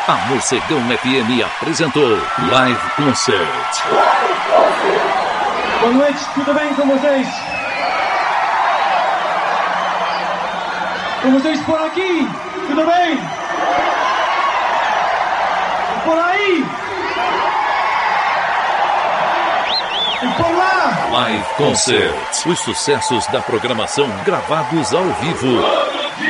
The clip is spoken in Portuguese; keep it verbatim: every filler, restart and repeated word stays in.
A Morcegão F M apresentou Live Concert. Boa noite, tudo bem com vocês? Com vocês por aqui, tudo bem? Por aí? E por lá? Live Concert. Os sucessos da programação gravados ao vivo.